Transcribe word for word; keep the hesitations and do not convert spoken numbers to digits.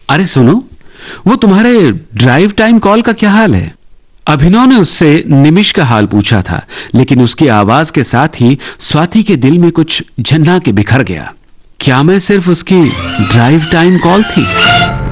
अरे सुनो, वो तुम्हारे ड्राइव टाइम कॉल का क्या हाल है? अभिनव ने उससे निमिष का हाल पूछा था, लेकिन उसकी आवाज के साथ ही स्वाति के दिल में कुछ झन्ना के बिखर गया। क्या मैं सिर्फ उसकी ड्राइव टाइम कॉल थी?